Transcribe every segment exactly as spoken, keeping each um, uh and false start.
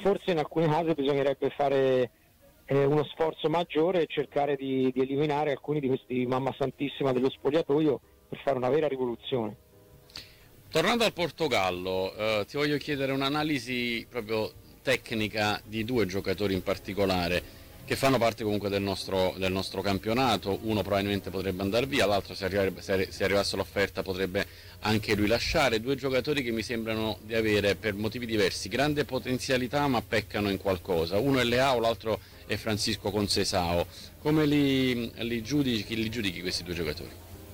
forse in alcuni casi bisognerebbe fare eh, uno sforzo maggiore e cercare di, di eliminare alcuni di questi mamma santissima dello spogliatoio per fare una vera rivoluzione. Tornando al Portogallo, eh, ti voglio chiedere un'analisi proprio tecnica di due giocatori in particolare che fanno parte comunque del nostro, del nostro campionato. Uno probabilmente potrebbe andare via, l'altro se, arriva, se, se arrivasse l'offerta potrebbe anche lui lasciare. Due giocatori che mi sembrano di avere, per motivi diversi, grande potenzialità ma peccano in qualcosa. Uno è Leao, l'altro è Francisco Conceição. Come li, li, giudichi, li giudichi questi due giocatori?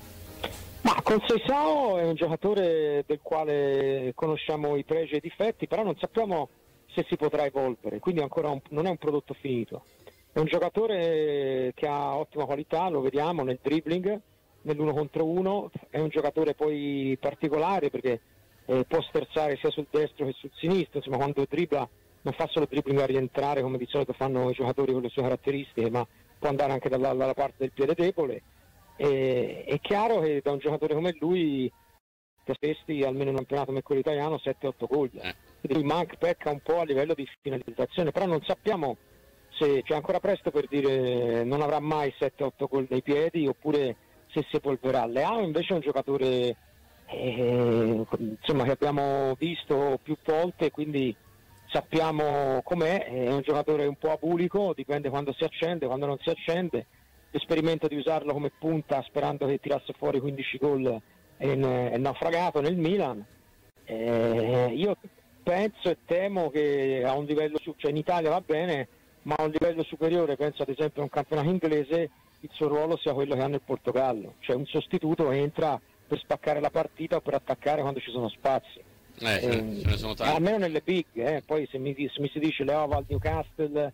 Ma Conceição è un giocatore del quale conosciamo i pregi e i difetti, però non sappiamo se si potrà evolvere, quindi ancora un, non è un prodotto finito. È un giocatore che ha ottima qualità, lo vediamo nel dribbling, nell'uno contro uno, è un giocatore poi particolare perché eh, può sterzare sia sul destro che sul sinistro, insomma quando dribbla non fa solo dribbling a rientrare come di solito fanno i giocatori con le sue caratteristiche, ma può andare anche dalla, dalla parte del piede debole. E, è chiaro che da un giocatore come lui questi, almeno in un campionato come quello italiano, sette otto gol. Quindi manca, pecca un po' a livello di finalizzazione, però non sappiamo se c'è ancora presto per dire non avrà mai sette otto gol nei piedi oppure se si evolverà. Leao invece è un giocatore eh, insomma, che abbiamo visto più volte, quindi sappiamo com'è, è un giocatore un po' abulico, dipende quando si accende, quando non si accende. L'esperimento di usarlo come punta sperando che tirasse fuori quindici gol è, è naufragato nel Milan. Eh, io penso e temo che a un livello, cioè in Italia va bene, ma a un livello superiore, penso ad esempio a un campionato inglese, il suo ruolo sia quello che ha nel Portogallo, cioè un sostituto che entra per spaccare la partita o per attaccare quando ci sono spazi. Eh, eh, ce ne sono tanti. Almeno nelle big, eh. Poi se mi, se mi si dice Leao va al Newcastle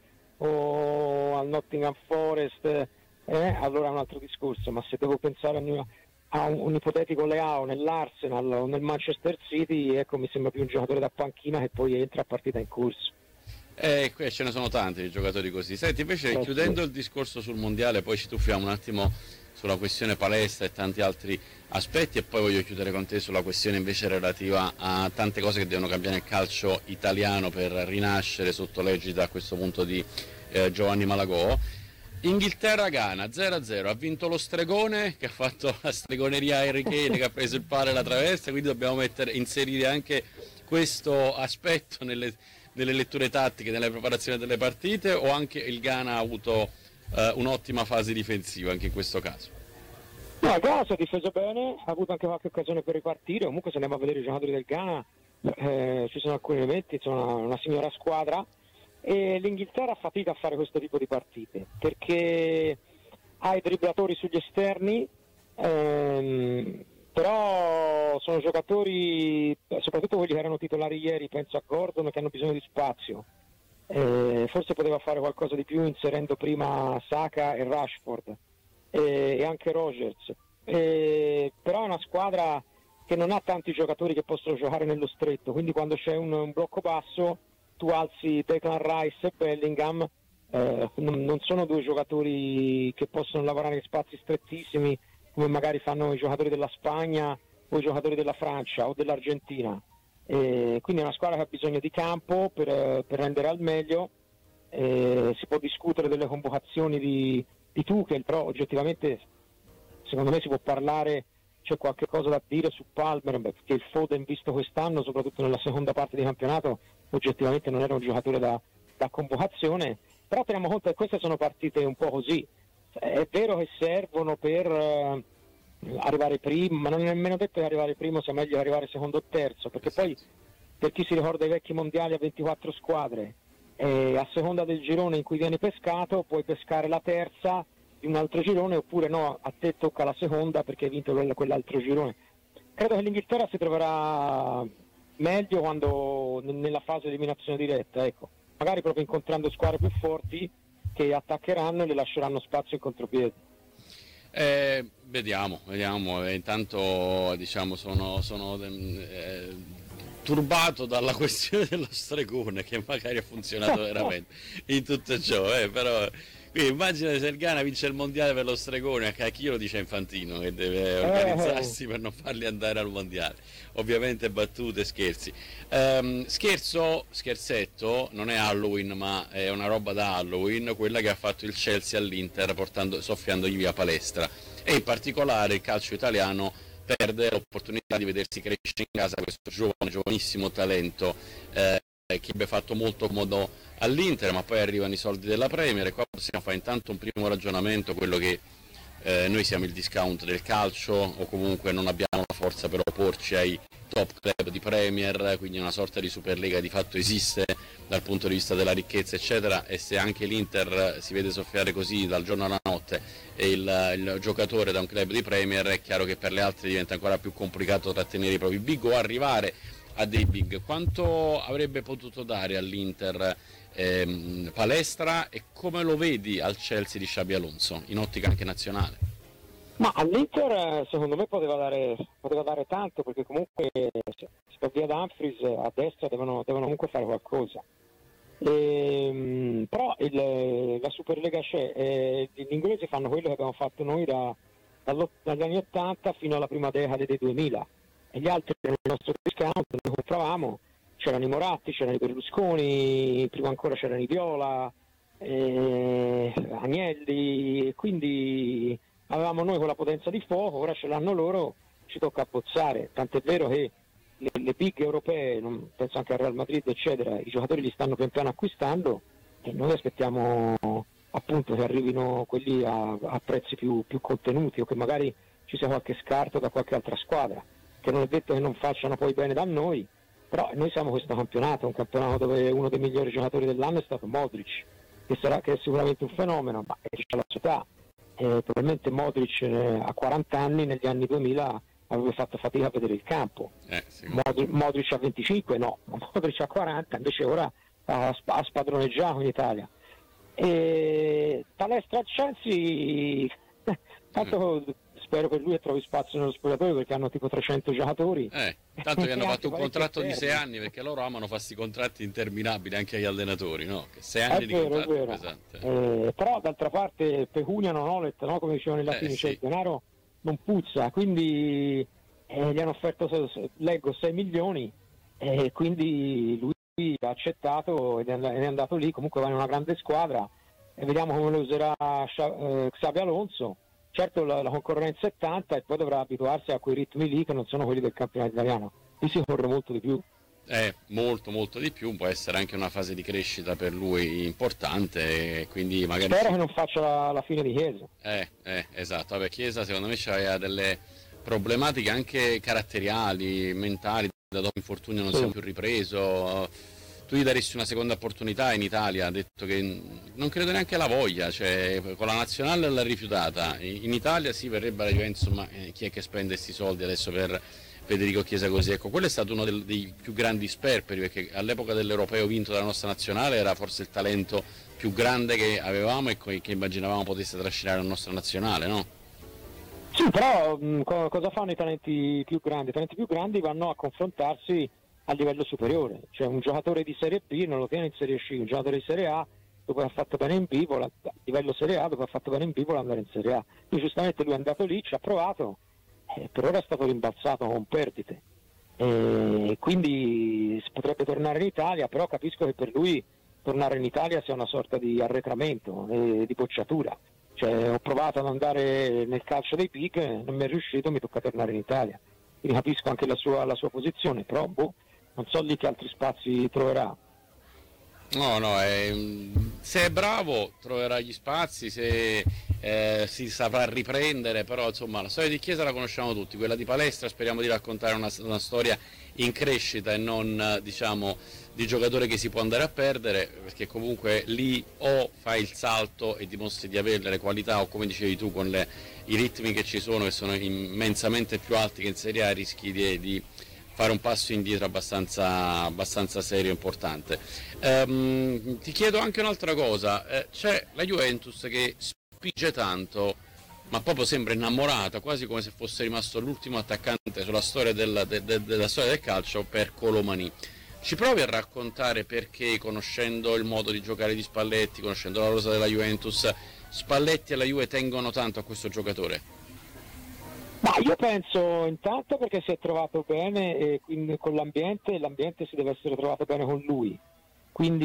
o al Nottingham Forest, eh, allora è un altro discorso, ma se devo pensare a, New, a un, un ipotetico Leao nell'Arsenal o nel Manchester City, ecco, mi sembra più un giocatore da panchina che poi entra a partita in corso. Eh, qui ce ne sono tanti di giocatori così. Senti, invece eh, chiudendo sì. il discorso sul mondiale, poi ci tuffiamo un attimo sulla questione palestra e tanti altri aspetti, e poi voglio chiudere con te sulla questione invece relativa a tante cose che devono cambiare nel calcio italiano per rinascere sotto l'egida a questo punto di eh, Giovanni Malagò. Inghilterra-Ghana zero a zero, ha vinto lo stregone che ha fatto la stregoneria Harry Kane, che ha preso il palo e la traversa, quindi dobbiamo mettere, inserire anche questo aspetto nelle, nelle letture tattiche, nella preparazione delle partite, o anche il Ghana ha avuto eh, un'ottima fase difensiva anche in questo caso? No, il Ghana si è difeso bene, ha avuto anche qualche occasione per ripartire, comunque se andiamo a vedere i giocatori del Ghana eh, ci sono alcuni elementi, sono una, una signora squadra. E l'Inghilterra ha fatica a fare questo tipo di partite perché ha i dribblatori sugli esterni, ehm, però sono giocatori, soprattutto quelli che erano titolari ieri, penso a Gordon, che hanno bisogno di spazio. Eh, forse poteva fare qualcosa di più inserendo prima Saka e Rashford e, e anche Rogers, eh, però è una squadra che non ha tanti giocatori che possono giocare nello stretto, quindi quando c'è un, un blocco basso tu alzi Declan Rice e Bellingham, eh, non, non sono due giocatori che possono lavorare in spazi strettissimi come magari fanno i giocatori della Spagna o i giocatori della Francia o dell'Argentina, eh, quindi è una squadra che ha bisogno di campo per, per rendere al meglio. Eh, si può discutere delle convocazioni di, di Tuchel, però oggettivamente secondo me si può parlare, c'è qualche cosa da dire su Palmer, perché il Foden visto quest'anno, soprattutto nella seconda parte di campionato, oggettivamente non era un giocatore da, da convocazione, però teniamo conto che queste sono partite un po' così, è vero che servono per eh, arrivare primo, ma non è nemmeno detto che arrivare primo sia meglio che arrivare secondo o terzo, perché poi per chi si ricorda i vecchi mondiali a ventiquattro squadre, eh, a seconda del girone in cui vieni pescato puoi pescare la terza di un altro girone, oppure no, a te tocca la seconda perché hai vinto quell'altro girone. Credo che l'Inghilterra si troverà meglio quando nella fase di eliminazione diretta, ecco, magari proprio incontrando squadre più forti che attaccheranno e le lasceranno spazio in contropiede. Eh, vediamo, vediamo. Eh, intanto diciamo sono, sono eh, turbato dalla questione dello stregone, che magari ha funzionato veramente in tutto ciò, eh, però quindi immagina se il Ghana vince il mondiale per lo stregone, a chi lo dice Infantino che deve organizzarsi per non farli andare al mondiale. Ovviamente battute, scherzi. Ehm, scherzo, scherzetto, non è Halloween ma è una roba da Halloween, quella che ha fatto il Chelsea all'Inter portando, soffiandogli via Palestra, e in particolare il calcio italiano perde l'opportunità di vedersi crescere in casa questo giovane, giovanissimo talento eh, che abbia fatto molto comodo all'Inter, ma poi arrivano i soldi della Premier e qua possiamo fare intanto un primo ragionamento, quello che eh, noi siamo il discount del calcio o comunque non abbiamo la forza per opporci ai top club di Premier, quindi una sorta di Superlega di fatto esiste dal punto di vista della ricchezza eccetera, e se anche l'Inter si vede soffiare così dal giorno alla notte e il, il giocatore da un club di Premier, è chiaro che per le altre diventa ancora più complicato trattenere i propri big o arrivare a dei big. Quanto avrebbe potuto dare all'Inter ehm, Palestra, e come lo vedi al Chelsea di Xabi Alonso in ottica anche nazionale? Ma all'Inter secondo me poteva dare, poteva dare tanto, perché comunque se va via Dumfries a destra devono, devono comunque fare qualcosa. E, però il, la Superlega c'è, e gli inglesi fanno quello che abbiamo fatto noi da, dagli anni ottanta fino alla prima decade dei duemila, e gli altri nel nostro discount noi compravamo, c'erano i Moratti, c'erano i Berlusconi, prima ancora c'erano i Viola, eh, Agnelli, quindi avevamo noi quella potenza di fuoco, ora ce l'hanno loro, ci tocca abbozzare, tant'è vero che le, le big europee, non, penso anche al Real Madrid eccetera, i giocatori li stanno pian piano acquistando e noi aspettiamo appunto che arrivino quelli a, a prezzi più, più contenuti, o che magari ci sia qualche scarto da qualche altra squadra, che non è detto che non facciano poi bene da noi, però noi siamo questo campionato, un campionato dove uno dei migliori giocatori dell'anno è stato Modric, che, sarà, che è sicuramente un fenomeno, ma c'è la sua età. Eh, probabilmente Modric eh, a quaranta anni negli anni duemila aveva fatto fatica a vedere il campo, eh, sì. Mod- Modric a venticinque no, Modric a quaranta invece ora ha, sp- ha spadroneggiato in Italia. E Palestra al Chelsea tanto mm. spero per lui e trovi spazio nello spogliatoio, perché hanno tipo trecento giocatori, eh, tanto che hanno fatto un contratto di sei anni, perché loro amano farsi contratti interminabili anche agli allenatori, no? Che sei anni è di vero, contratto è vero. pesante. Eh, però d'altra parte pecunia non olet, no? Come dicevano i latini, eh, cioè sì. il denaro non puzza, quindi eh, gli hanno offerto, leggo, sei milioni, e eh, quindi lui ha accettato ed è andato lì. Comunque va in una grande squadra e vediamo come lo userà eh, Xabi Alonso. Certo la, la concorrenza è tanta e poi dovrà abituarsi a quei ritmi lì che non sono quelli del campionato italiano, qui si corre molto di più. Eh, molto molto di più, può essere anche una fase di crescita per lui importante, e quindi magari spero che non faccia la, la fine di Chiesa. Eh, eh, esatto, vabbè, Chiesa secondo me c'aveva delle problematiche anche caratteriali, mentali, da dopo l'infortunio non sì. si è più ripreso. Tu gli daresti una seconda opportunità in Italia, ha detto che non credo neanche la voglia, cioè con la nazionale l'ha rifiutata, in Italia sì verrebbe la Juventus, insomma eh, chi è che spende questi soldi adesso per Federico Chiesa così? Ecco, quello è stato uno del, dei più grandi sperperi, perché all'epoca dell'Europeo vinto dalla nostra nazionale era forse il talento più grande che avevamo e che immaginavamo potesse trascinare la nostra nazionale, no? Sì, però mh, co- cosa fanno i talenti più grandi? I talenti più grandi vanno a confrontarsi a livello superiore, cioè un giocatore di Serie B non lo tiene in Serie C, un giocatore di Serie A dopo che ha fatto bene in B, vuole, a livello Serie A dopo che ha fatto bene in B vuole andare in Serie A. Quindi giustamente lui è andato lì, ci ha provato, eh, per ora è stato rimbalzato con perdite, e quindi si potrebbe tornare in Italia, però capisco che per lui tornare in Italia sia una sorta di arretramento, eh, di bocciatura. Cioè, ho provato ad andare nel calcio dei big, non mi è riuscito, mi tocca tornare in Italia. Quindi capisco anche la sua, la sua posizione, però boh, non so lì che altri spazi troverà. No, no, eh, se è bravo troverà gli spazi, se eh, si saprà riprendere, però insomma la storia di Chiesa la conosciamo tutti, quella di Palestra speriamo di raccontare una, una storia in crescita e non diciamo di giocatore che si può andare a perdere, perché comunque lì o fai il salto e dimostri di avere le qualità, o come dicevi tu con le, i ritmi che ci sono, che sono immensamente più alti che in Serie A, rischi di, di fare un passo indietro abbastanza, abbastanza serio e importante. Ehm, ti chiedo anche un'altra cosa, eh, c'è la Juventus che spinge tanto ma proprio sembra innamorata, quasi come se fosse rimasto l'ultimo attaccante sulla storia del, de, de, della storia del calcio per Colomani. Ci provi a raccontare perché, conoscendo il modo di giocare di Spalletti, conoscendo la rosa della Juventus, Spalletti e la Juve tengono tanto a questo giocatore? Ma io penso intanto perché si è trovato bene e quindi con l'ambiente, e l'ambiente si deve essere trovato bene con lui. Quindi